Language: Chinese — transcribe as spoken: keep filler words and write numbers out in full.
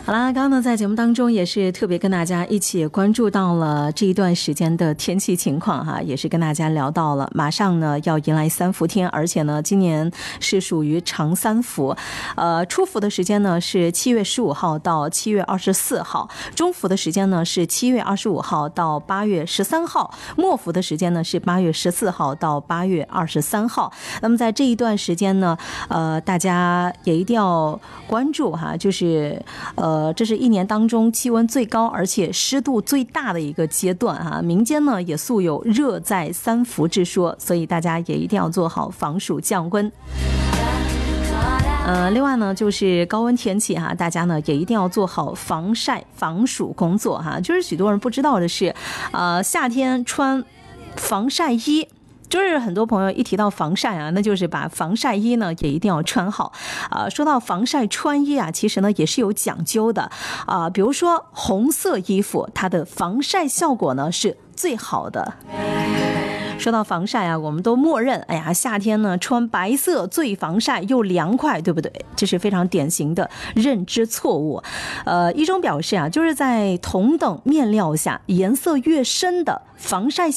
好啦，刚刚呢在节目当中也是特别跟大家一起关注到了这一段时间的天气情况哈，也是跟大家聊到了马上呢要迎来三伏天，而且呢今年是属于长三伏，呃，初伏的时间呢是七月十五号到七月二十四号，中伏的时间呢是七月二十五号到八月十三号，末伏的时间呢是八月十四号到八月二十三号。那么在这一段时间呢，呃，大家也一定要关注哈，就是呃。呃，这是一年当中气温最高而且湿度最大的一个阶段哈、啊。民间呢也素有热在三伏之说，所以大家也一定要做好防暑降温。呃，另外呢，就是高温天气哈，大家呢也一定要做好防晒防暑工作哈。就是许多人不知道的是，呃，夏天穿防晒衣。就是很多朋友一提到防晒啊，那就是把防晒衣呢也一定要穿好啊、呃。说到防晒穿衣啊，其实呢也是有讲究的啊、呃。比如说红色衣服，它的防晒效果呢是最好的。说到防晒啊，我们都默认，哎呀，夏天呢穿白色最防晒又凉快，对不对？这是非常典型的认知错误。呃，一中表示啊，就是在同等面料下，颜色越深的防晒